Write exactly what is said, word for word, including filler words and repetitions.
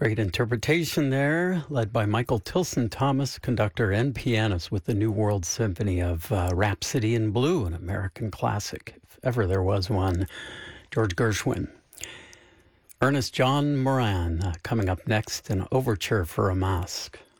Great interpretation there, led by Michael Tilson Thomas, conductor and pianist with the New World Symphony of uh, Rhapsody in Blue, an American classic, if ever there was one. George Gershwin. Ernest John Moran uh, coming up next, an overture for a masque.